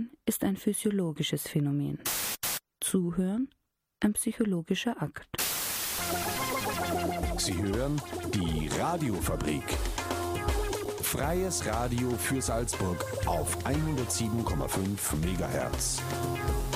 Reden ist ein physiologisches Phänomen. Zuhören ein psychologischer Akt. Sie hören die Radiofabrik. Freies Radio für Salzburg auf 107,5 MHz.